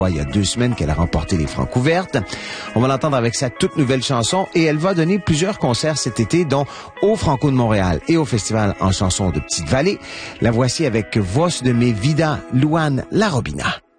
Il y a 2 semaines qu'elle a remporté les Francouvertes. On va l'entendre avec sa toute nouvelle chanson et elle va donner plusieurs concerts cet été, dont au Franco de Montréal et au Festival en chansons de Petite-Vallée. La voici avec Voix de mes Vida, Luan La Robina.